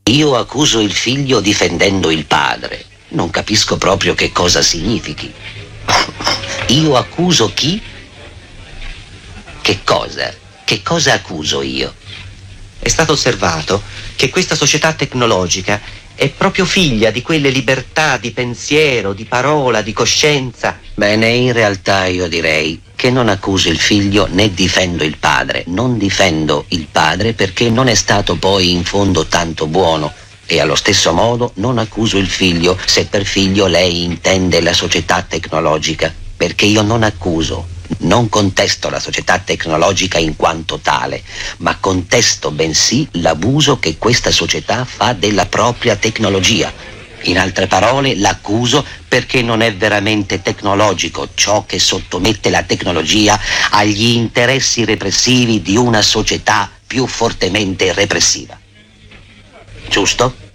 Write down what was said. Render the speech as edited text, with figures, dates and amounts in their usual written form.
Io accuso il figlio difendendo il padre. Non capisco proprio che cosa significhi. Io accuso chi? Che cosa? Che cosa accuso io? È stato osservato che questa società tecnologica è proprio figlia di quelle libertà di pensiero, di parola, di coscienza. Bene, in realtà io direi che non accuso il figlio né difendo il padre. Non difendo il padre perché non è stato poi in fondo tanto buono. E allo stesso modo non accuso il figlio se per figlio lei intende la società tecnologica, perché io non accuso, non contesto la società tecnologica in quanto tale, ma contesto bensì l'abuso che questa società fa della propria tecnologia. In altre parole, l'accuso perché non è veramente tecnologico ciò che sottomette la tecnologia agli interessi repressivi di una società più fortemente repressiva. Giusto?